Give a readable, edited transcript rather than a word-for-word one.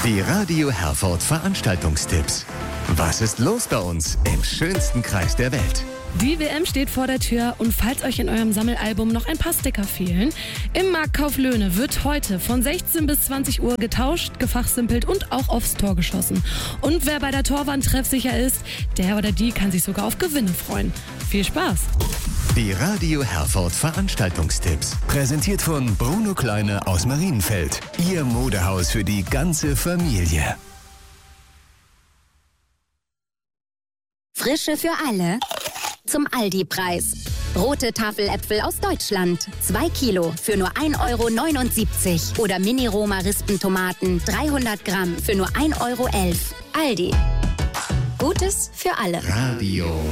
Die Radio Herford Veranstaltungstipps. Was ist los bei uns im schönsten Kreis der Welt? Die WM steht vor der Tür und falls euch in eurem Sammelalbum noch ein paar Sticker fehlen, im Marktkauf Löhne wird heute von 16 bis 20 Uhr getauscht, gefachsimpelt und auch aufs Tor geschossen. Und wer bei der Torwand treffsicher ist, der oder die kann sich sogar auf Gewinne freuen. Viel Spaß! Die Radio Herford Veranstaltungstipps. Präsentiert von Bruno Kleine aus Marienfeld. Ihr Modehaus für die ganze Familie. Frische für alle zum Aldi-Preis. Rote Tafeläpfel aus Deutschland. 2 Kilo für nur 1,79 € Oder Mini-Roma-Rispentomaten 300 Gramm für nur 1,11 €. Aldi. Gutes für alle. Radio